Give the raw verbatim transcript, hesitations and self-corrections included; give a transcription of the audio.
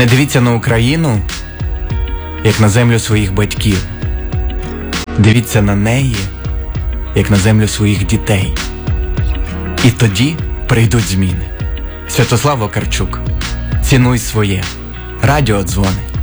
Не дивіться на Україну, як на землю своїх батьків. Дивіться на неї, як на землю своїх дітей. І тоді прийдуть зміни. Святослав Вакарчук. Цінуй своє. Радіо дзвонить.